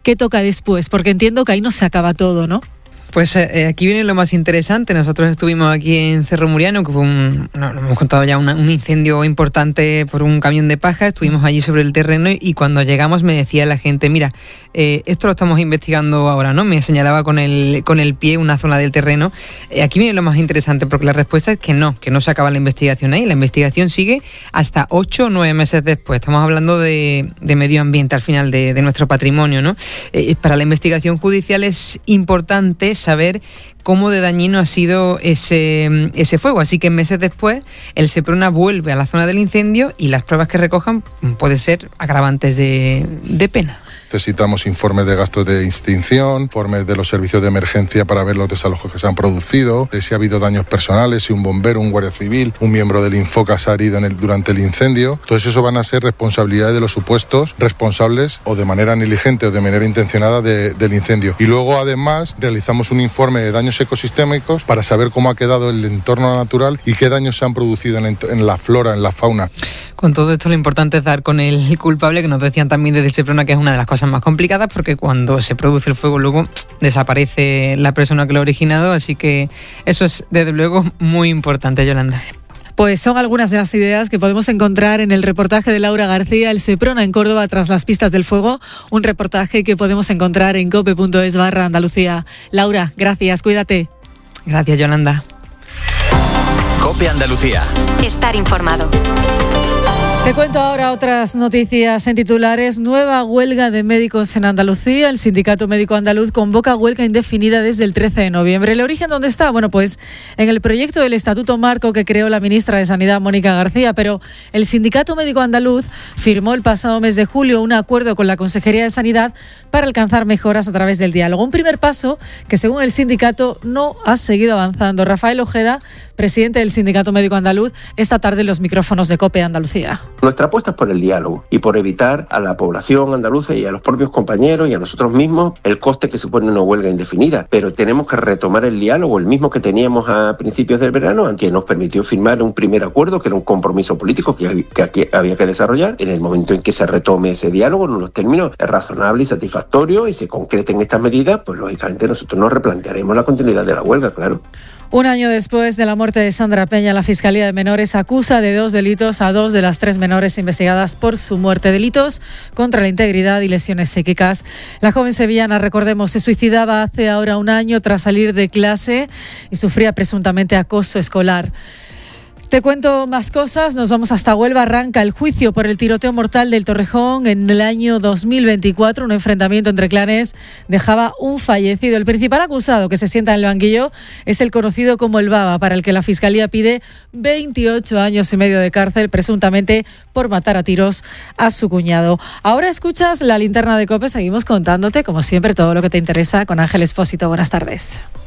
¿Qué toca después? Porque entiendo que ahí no se acaba todo, ¿no? Pues aquí viene lo más interesante. Nosotros estuvimos aquí en Cerro Muriano, que fue nos hemos contado ya un incendio importante por un camión de paja. Estuvimos allí sobre el terreno y cuando llegamos me decía la gente, mira, esto lo estamos investigando ahora, ¿no? Me señalaba con el pie una zona del terreno. Aquí viene lo más interesante, porque la respuesta es que no se acaba la investigación ahí. La investigación sigue hasta 8 o 9 meses después. Estamos hablando de medio ambiente al final, de nuestro patrimonio, ¿no? Para la investigación judicial es importante saber cómo de dañino ha sido ese fuego. Así que meses después el Seprona vuelve a la zona del incendio y las pruebas que recojan pueden ser agravantes de pena. Necesitamos informes de gastos de extinción, informes de los servicios de emergencia para ver los desalojos que se han producido, de si ha habido daños personales, si un bombero, un guardia civil, un miembro del Infocas ha herido durante el incendio. Entonces eso van a ser responsabilidades de los supuestos responsables o de manera negligente o de manera intencionada del incendio. Y luego además realizamos un informe de daños ecosistémicos para saber cómo ha quedado el entorno natural y qué daños se han producido en la flora, en la fauna. Con todo esto lo importante es dar con el culpable, que nos decían también desde el Seprona que es una de las cosas más complicadas, porque cuando se produce el fuego luego desaparece la persona que lo ha originado, así que eso es desde luego muy importante, Yolanda. Pues son algunas de las ideas que podemos encontrar en el reportaje de Laura García, el Seprona en Córdoba tras las pistas del fuego, un reportaje que podemos encontrar en cope.es/Andalucía. Laura, gracias, cuídate. Gracias, Yolanda. COPE Andalucía. Estar informado. Te cuento ahora otras noticias en titulares. Nueva huelga de médicos en Andalucía. El Sindicato Médico Andaluz convoca huelga indefinida desde el 13 de noviembre. ¿El origen dónde está? Bueno, pues en el proyecto del Estatuto Marco que creó la ministra de Sanidad, Mónica García, pero el Sindicato Médico Andaluz firmó el pasado mes de julio un acuerdo con la Consejería de Sanidad para alcanzar mejoras a través del diálogo. Un primer paso que, según el sindicato, no ha seguido avanzando. Rafael Ojeda, presidente del Sindicato Médico Andaluz, esta tarde en los micrófonos de COPE Andalucía. Nuestra apuesta es por el diálogo y por evitar a la población andaluza y a los propios compañeros y a nosotros mismos el coste que supone una huelga indefinida. Pero tenemos que retomar el diálogo, el mismo que teníamos a principios del verano, que nos permitió firmar un primer acuerdo, que era un compromiso político que había que desarrollar. En el momento en que se retome ese diálogo, en unos términos razonable y satisfactorio, y se concreten estas medidas, pues lógicamente nosotros nos replantearemos la continuidad de la huelga, claro. Un año después de la muerte de Sandra Peña, la Fiscalía de Menores acusa de 2 delitos a 2 de las 3 menores investigadas por su muerte. Delitos contra la integridad y lesiones psíquicas. La joven sevillana, recordemos, se suicidaba hace ahora un año tras salir de clase y sufría presuntamente acoso escolar. Te cuento más cosas, nos vamos hasta Huelva. Arranca el juicio por el tiroteo mortal del Torrejón en el año 2024. Un enfrentamiento entre clanes dejaba un fallecido. El principal acusado que se sienta en el banquillo es el conocido como el Baba, para el que la Fiscalía pide 28 años y medio de cárcel, presuntamente por matar a tiros a su cuñado. Ahora escuchas la linterna de COPE, seguimos contándote, como siempre, todo lo que te interesa con Ángel Expósito. Buenas tardes.